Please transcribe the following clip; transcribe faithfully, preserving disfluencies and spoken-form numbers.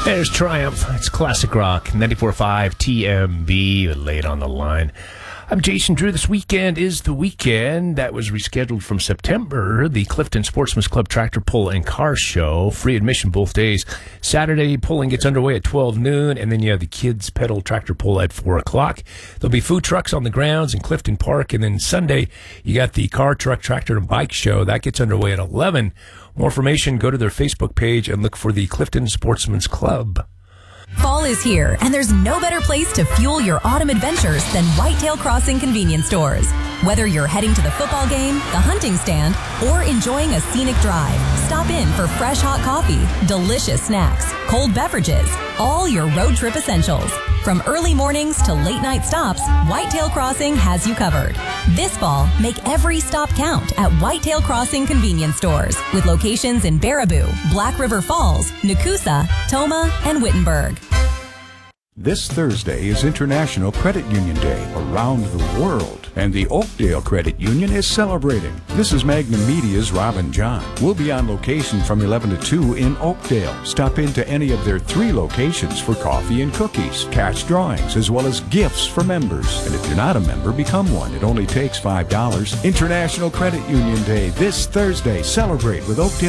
There's Triumph. It's classic rock. ninety-four point five T M B. Lay it on the line. I'm Jason Drew. This weekend is the weekend that was rescheduled from September. The Clifton Sportsman's Club Tractor Pull and Car Show. Free admission both days. Saturday, pulling gets underway at twelve noon, and then you have the Kids Pedal Tractor Pull at four o'clock. There'll be food trucks on the grounds in Clifton Park, and then Sunday, you got the Car, Truck, Tractor, and Bike Show. That gets underway at eleven. More information, go to their Facebook page and look for the Clifton Sportsman's Club. Fall is here, and there's no better place to fuel your autumn adventures than Whitetail Crossing convenience stores. Whether you're heading to the football game, the hunting stand, or enjoying a scenic drive, stop in for fresh hot coffee, delicious snacks, cold beverages, all your road trip essentials. From early mornings to late night stops, Whitetail Crossing has you covered. This fall, make every stop count at Whitetail Crossing convenience stores with locations in Baraboo, Black River Falls, Nakusa, Toma, and Wittenberg. This Thursday is International Credit Union Day around the world, and the Oakdale Credit Union is celebrating. This is Magnum Media's Robin John. We'll be on location from eleven to two in Oakdale. Stop into any of their three locations for coffee and cookies, cash drawings, as well as gifts for members. And if you're not a member, become one. It only takes five dollars. International Credit Union Day this Thursday. Celebrate with Oakdale